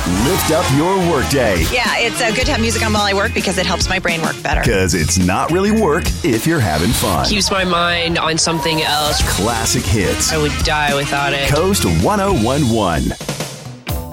lift up your workday. Yeah, it's good to have music on while I work because it helps my brain work better. Because it's not really work if you're having fun. Keeps my mind on something else. Classic hits. I would die without it. Coast 1011.